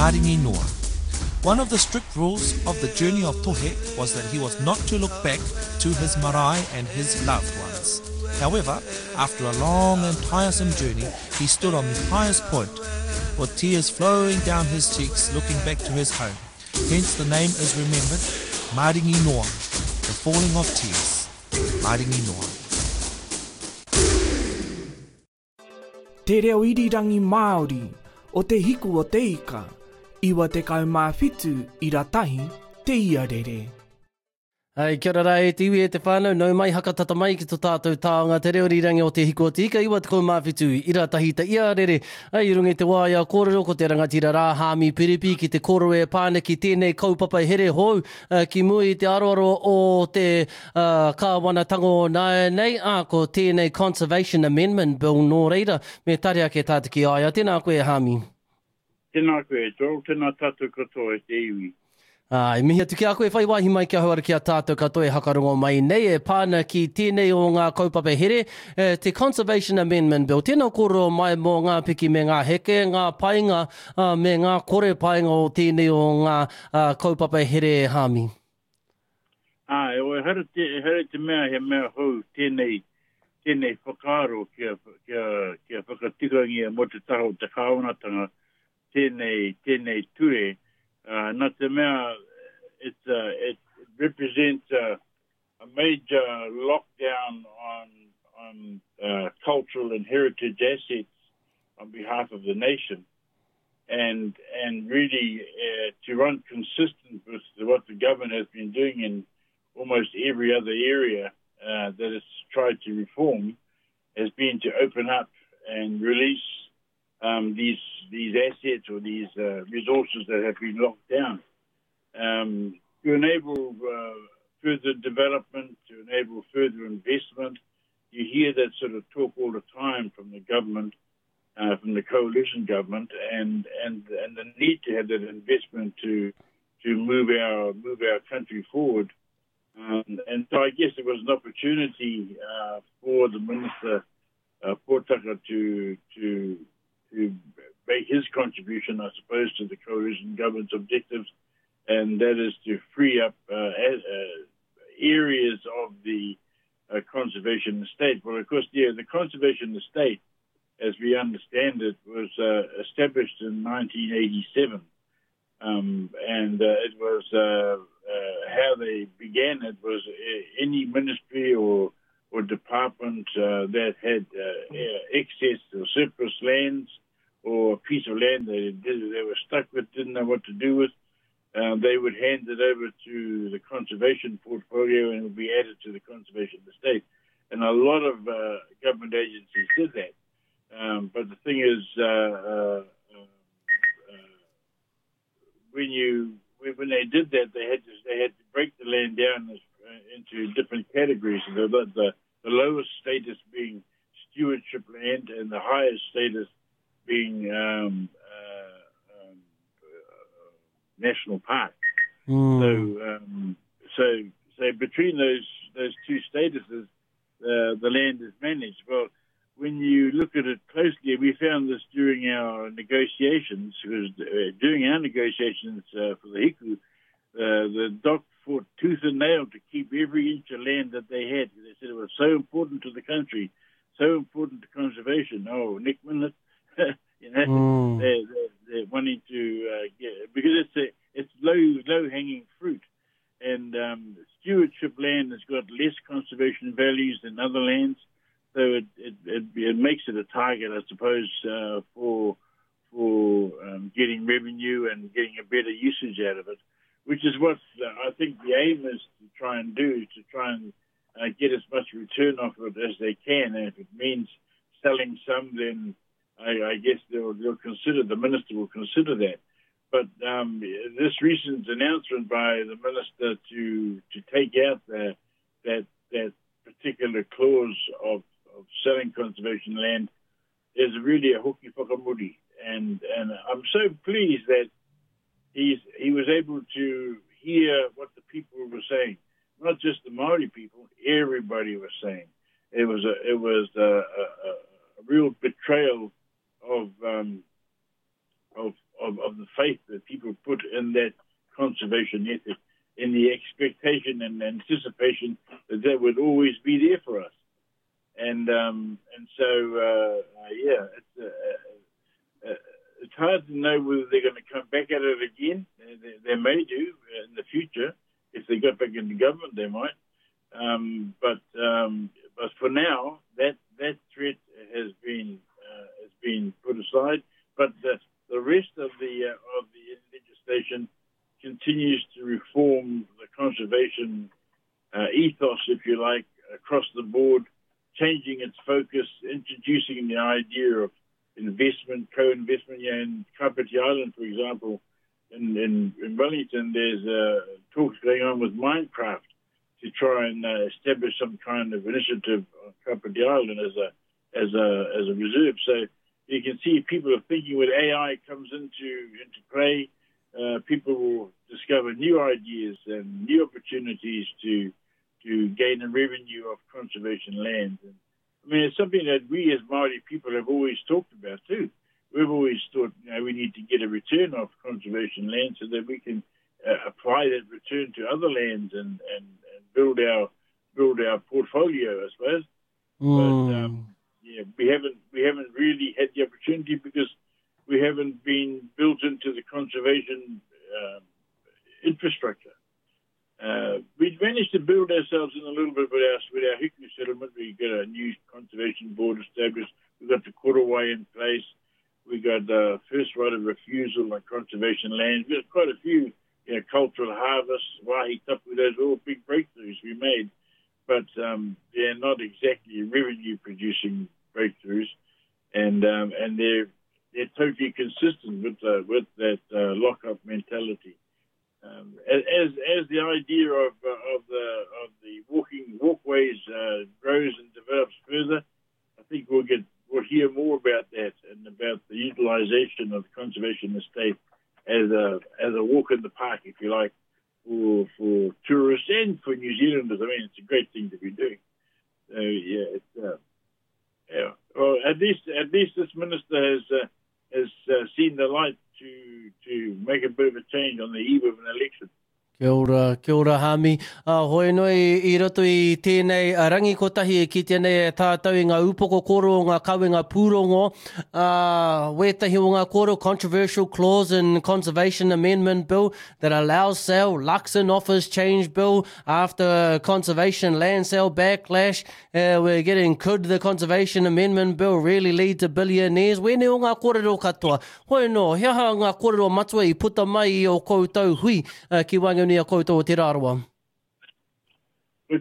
Maringi Noa. One of the strict rules of the journey of Tohe was that he was not to look back to his marae and his loved ones. However, after a long and tiresome journey, he stood on the highest point, with tears flowing down his cheeks looking back to his home. Hence the name is remembered, Maringi Noa, the falling of tears. Maringi Noa. Te reo irirangi Māori, o te hiku o te ika, iwa te kaumāwhitu i ratahi te iarere. Ai, kia ora e te iwi e te whānau, nau mai hakatata mai ki tō tātou tāonga te reo rirangi o te hiko o te ika, iwa te kaumāwhitu i ratahi te iarere. Ai, rungi te wāia kōrero ko te rangatira rā Hāmi Piripi ki te koro e pāneki tēnei kaupapa here hou ki mui te aroaro o te kāwanatango nei ko tēnei Conservation Amendment Bill nō reira me tarea ke tātiki aia. Tēnā koe Hāmi. Tēnā koe Joel, tēnā tātou katoa e te iwi. Ai, mihi atu ki a koe whai wahi mai kia hauara ki a tātou katoe hakarongo mai nei e pāna ki tēnei o ngā kaupapa here, te Conservation Amendment Bill. Tēnā koro mai mō ngā piki me ngā heke, ngā painga me ngā kore painga o tēnei o ngā kaupapa here Hāmi. Ai, o e hara te mea he mea hou tēnei whakaaro kia whakatikangia mo te taho te kāwanatanga tēnei ture. Nā te mea, it represents a major lockdown on cultural and heritage assets on behalf of the nation, and really to run consistent with what the government has been doing in almost every other area that it's tried to reform, has been to open up and release these assets or these resources that have been locked down to enable further development, to enable further investment. You hear that sort of talk all the time from the government, from the coalition government, and the need to have that investment to move our country forward. And so I guess it was an opportunity for the Minister Pōtaka to make his contribution, I suppose, to the coalition government's objectives, and that is to free up areas of the conservation estate. Well, of course, the conservation estate, as we understand it, was established in 1987, and it was how they began. It was any ministry or department that had excess or surplus lands or a piece of land they were stuck with, didn't know what to do with, they would hand it over to the conservation portfolio and it would be added to the conservation estate. And a lot of government agencies did that. But the thing is, when they did that, they had to break the land down into different categories. The lowest status being stewardship land and the highest status being national park. So between those two statuses, the land is managed. Well, when you look at it closely, we found this during our negotiations, because during our negotiations for the Hiku, the DOC fought tooth and nail to keep every inch of land that they had. They said it was so important to the country, so important to conservation. Oh, Nick Minlet, they're wanting to get, because it's low hanging fruit, and stewardship land has got less conservation values than other lands, so it makes it a target, I suppose, for getting revenue and getting a better usage out of it, which is what I think the aim is to try and do, to try and get as much return off it as they can. And if it means selling some, then I guess the minister will consider that. But this recent announcement by the minister to take out that particular clause of selling conservation land is really a hoki whakamuri. And I'm so pleased that he was able to hear what the people were saying, not just the Maori people. Everybody was saying it was a real betrayal of of the faith that people put in that conservation ethic, in the expectation and anticipation that that would always be there for us. And so it's hard to know whether they're going to come back at it again. They may do in the future. If they got back into government, they might. But for now, that threat has been put aside. But the rest of the legislation continues to reform the conservation ethos, if you like, across the board, changing its focus, introducing the idea of investment, co-investment. In Kapiti Island, for example, in Wellington, there's talks going on with Minecraft to try and establish some kind of initiative on Kapiti Island as a reserve. So you can see people are thinking when AI comes into play, people will discover new ideas and new opportunities to gain a revenue of conservation land. And, I mean, it's something that we as Māori people have always talked about too. We've always thought, we need to get a return of conservation land so that we can apply that return to other lands and build our portfolio, I suppose. But we haven't really had the opportunity because we haven't been built into the conservation infrastructure. We've managed to build ourselves in a little bit with our Hiku settlement. We got a new conservation board established. We've got the Korowai in place. We got the first right of refusal on conservation land. We've got quite a few cultural harvests, wahi tapu, those are all big breakthroughs we made. But they're not exactly revenue-producing breakthroughs, and they're totally consistent with that lock-up mentality. As the idea of the walkways grows and develops further, I think we'll hear more about that and about the utilisation of the conservation estate as a walk in the park, if you like, for tourists and for New Zealanders. I mean, it's a great thing to be doing. So Well, at least this minister has seen the light to make a bit of a change on the eve of an election. Kia ora Hami. Hoi noi I roto I tēnei rangi kotahi e ki tēnei tātou I ngā upoko koro o ngā kawenga pūrongo. Wētahi o ngā koro controversial clause in Conservation Amendment Bill that allows sale. Luxon offers change bill after conservation land sale backlash. We're getting, could the Conservation Amendment Bill really lead to billionaires? Wēne o ngā kōrero katoa. Hoi no, hea ngā kōrero matua I puta mai I o koutou hui ki wangoni a koutou o te rāroa. Ko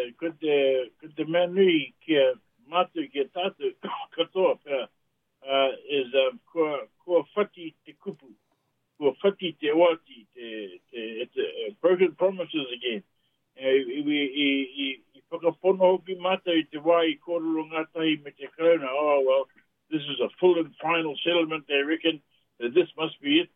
te manui kia mātou kia tātou katoa pēr is kua whati te kupu, kua whati te oati, it's broken promises again. I whakapono hoki mātou I te wai I kōrero ngātahi me te corona. Oh, well, this is a full and final settlement, they reckon. This must be it,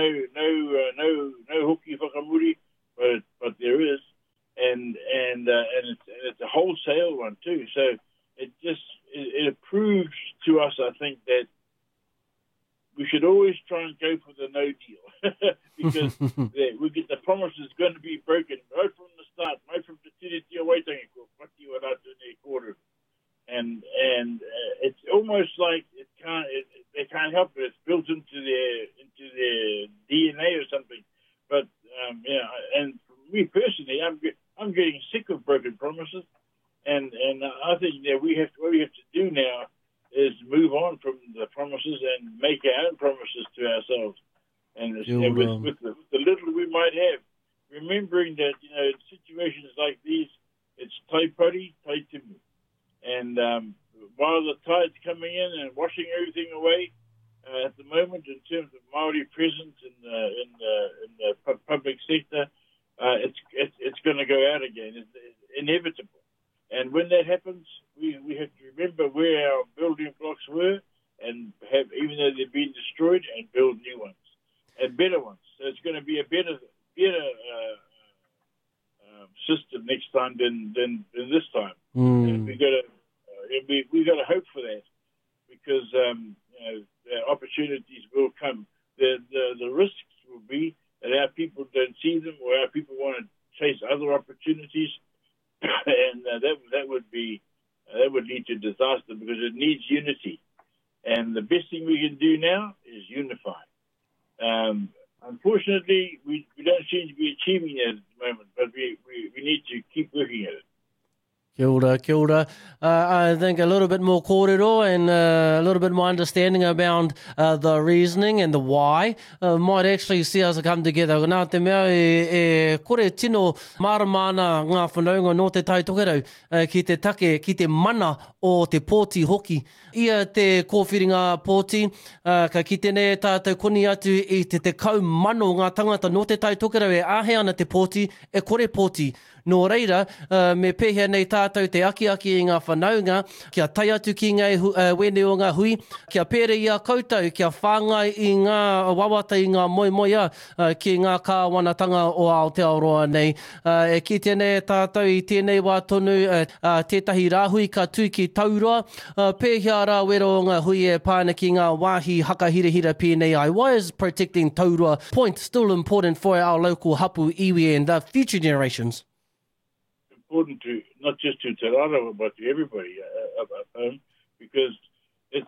no hoki whakamuri, but there is, and it's a wholesale one too. So it proves to us, I think, that we should always try and go for the no deal because we get the promise is going to be broken right from the start, right from the tiriti o waitangi ko whati o rātou nei kōrero. And it's almost like they can't help it. It's built into their DNA or something. But and for me personally, I'm getting sick of broken promises, and I think that what we have to do now is move on from the promises and make our own promises to ourselves. And with the little we might have, remembering that in situations like these, it's taipari, taitimu. And while the tide's coming in and washing everything away, at the moment, in terms of Māori presence in the public sector, it's going to go out again. It's inevitable. And when that happens, we have to remember where our building blocks were, and even though they've been destroyed, and build new ones and better ones. So it's going to be a better system next time than this time. We got to hope for that, because opportunities will come. The disaster because it needs unity. And the best thing we can do now is unify. Unfortunately, we don't seem to be achieving that at the moment, but we need to keep working at it. Kia ora, kia ora. I think a little bit more kōrero and a little bit more understanding about the reasoning and the why might actually see us come together. Nā te mea kore tino maramana ngā whanaunga no te tai tokerau ki te take, ki te mana o te pōti hoki. Ia te kōwhiringa pōti, ka ki tēnei tātou koni atu i te kau mano ngā tangata no te tai tokerau e āhe ana te pōti, e kore pōti. Nō reira, me pēhea nei tātou te aki-aki i ngā whanaunga, kia tai atu ki ngai wene o ngā hui, kia pere i a koutou, kia whāngai i ngā wawata i ngā moimoia ki ngā kāwanatanga o Aotearoa nei. E ki tēnei tātou i tēnei wā tonu, tētahi rāhui ka tū ki taurua, pēhea rā wero o ngā hui e pāna ki ngā wāhi hakahirahira pēnei ai. Why is protecting taurua point still important for our local hapu iwi and the future generations? Important to not just to Te Rarawa but to everybody up home, because it's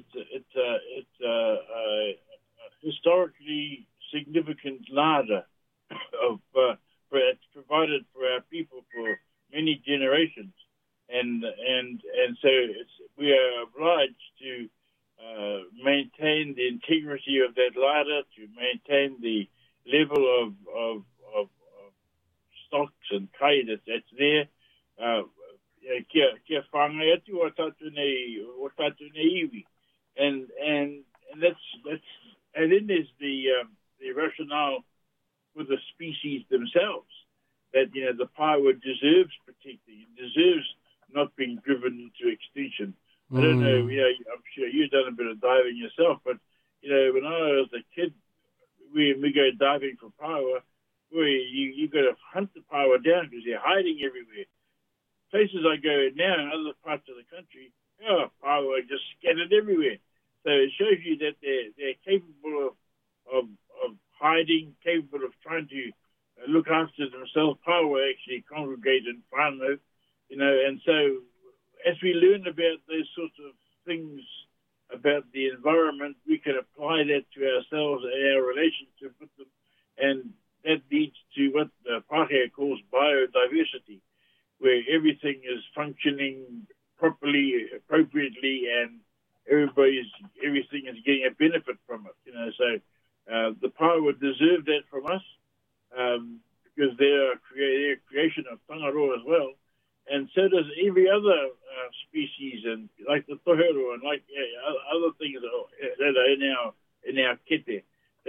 a historically significant larder of it's provided for our people for many generations, and so we are obliged to maintain the integrity of that larder, to maintain the level of stocks and kai that's there. Kia whāngai atu o tātou nei iwi. And then there's the rationale for the species themselves, that, the pāua deserves protecting, it deserves not being driven into extinction. I don't know, I'm sure you've done a bit of diving yourself, but, when I was a kid, we go diving for pāua, you got to hunt the pāua down because they're hiding everywhere. Places I go now in other parts of the country, pāua are just scattered everywhere. So it shows you that they're capable of hiding, capable of trying to look after themselves. Pāua actually congregate in whānau, and so as we learn about those sorts of things about the environment, we can apply that to ourselves and our relationship with them, and that leads to what the Pākehā calls biodiversity, where everything is functioning properly, appropriately, and everything is getting a benefit from it. So the pāua deserve that from us, because they're a creation of Tangaroa as well, and so does every other species, and like the tohero and like other things that are in our kete.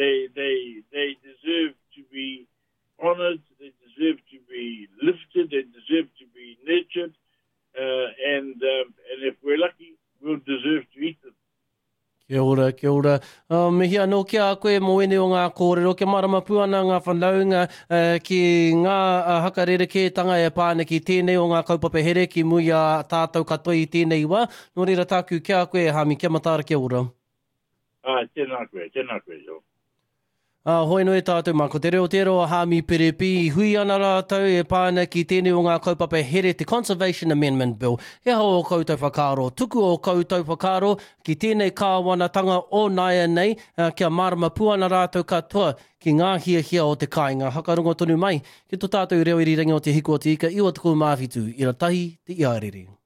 They deserve to be honoured, they deserve to be lifted, they deserve to be nurtured, and if we're lucky, we'll deserve to eat them. Kia ora, kia ora. Mihi anō kia a koe mo ene o ngā kōrero, ke marama puana ngā whanaunga ki ngā hakarerekētanga e pāne ki tēnei o ngā kaupapa here ki mui a tātou katoa i tēnei wā. Nō reira tāku kia a koe, Hami, kia matāra, kia ora. Tēnā koe, jo. Hoi no e tātou mā, ko te reo tero a Hami Perepi, hui ana rātou e pāna ki tēnei o ngā kaupapa here te Conservation Amendment Bill. He hao o koutou whakaaro, tuku o koutou whakaaro ki tēnei kāwanatanga o Naia nei, kia marama puana rātou katoa ki ngā hia o te kāinga. Hakarongo tonu mai, ki tō tātou reo irirangi o te hiko o te ika, iwa tuku mawhitu, ira tahi te iarere.